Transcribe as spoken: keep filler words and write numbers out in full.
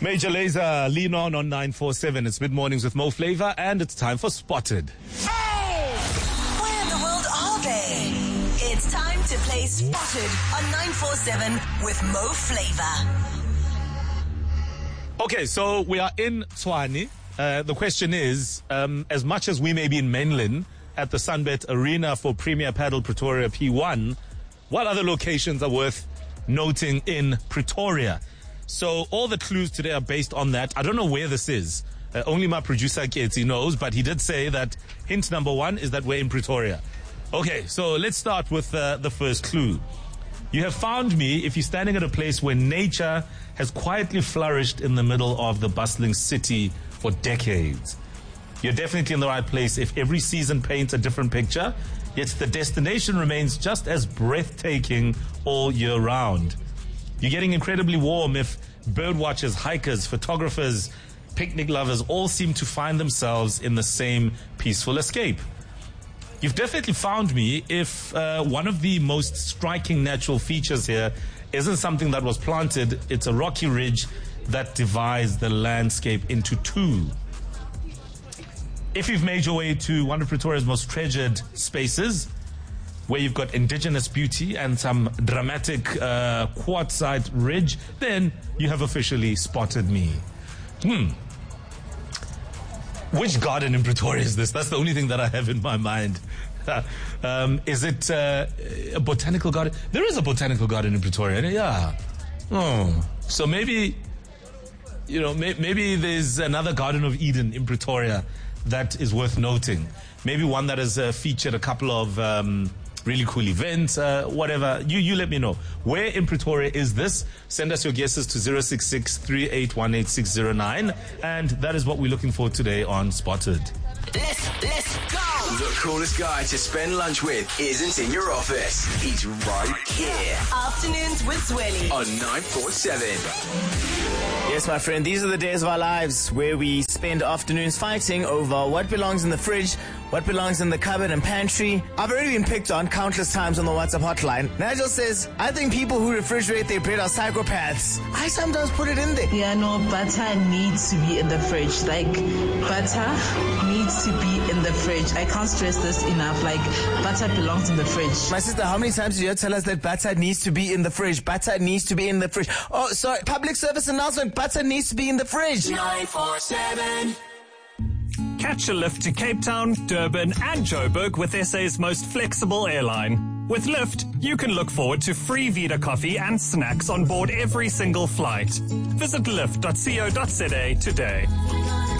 Major Lazer, lean on on nine four seven. It's mid-mornings with Mo Flava, and it's time for Spotted. Oh! Where in the world are they? It's time to play Spotted on nine four seven with Mo Flava. Okay, so we are in Tshwane. Uh, the question is, um, as much as we may be in Mainland at the Sunbet Arena for Premier Paddle Pretoria P one, what other locations are worth noting in Pretoria? So all the clues today are based on that. I don't know where this is. Uh, only my producer, Ketsi, knows, but he did say that hint number one is that we're in Pretoria. Okay, so let's start with uh, the first clue. You have found me if you're standing at a place where nature has quietly flourished in the middle of the bustling city for decades. You're definitely in the right place if every season paints a different picture, yet the destination remains just as breathtaking all year round. You're getting incredibly warm if bird watchers, hikers, photographers, picnic lovers all seem to find themselves in the same peaceful escape. You've definitely found me if uh, one of the most striking natural features here isn't something that was planted. It's a rocky ridge that divides the landscape into two. If you've made your way to one of Pretoria's most treasured spaces, where you've got indigenous beauty and some dramatic uh, quartzite ridge, then you have officially spotted me. Hmm. Which garden in Pretoria is this? That's the only thing that I have in my mind. um, is it uh, a botanical garden? There is a botanical garden in Pretoria, yeah. Oh, so maybe, you know, may, maybe there's another Garden of Eden in Pretoria that is worth noting. Maybe one that has uh, featured a couple of um, really cool events, uh, whatever. You you let me know. Where in Pretoria is this? Send us your guesses to zero six six, three eight one, eight six zero nine. And that is what we're looking for today on Spotted. Let's, let's go! The coolest guy to spend lunch with isn't in your office. He's right here. Afternoons with Zweli On nine four seven. Yes, my friend, these are the days of our lives where we spend afternoons fighting over what belongs in the fridge, what belongs in the cupboard and pantry. I've already been picked on countless times on the WhatsApp hotline. Nigel says, I think people who refrigerate their bread are psychopaths. I sometimes put it in there. Yeah, no, butter needs to be in the fridge. Like, butter needs to be in the fridge. I can't stress this enough. Like, butter belongs in the fridge. My sister, how many times did you tell us that butter needs to be in the fridge? Butter needs to be in the fridge. Oh, sorry, public service announcement, butter needs to be in the fridge. nine four seven. Catch a lift to Cape Town, Durban and Joburg with S A's most flexible airline. With Lyft, you can look forward to free Vita coffee and snacks on board every single flight. Visit lyft dot co dot za today.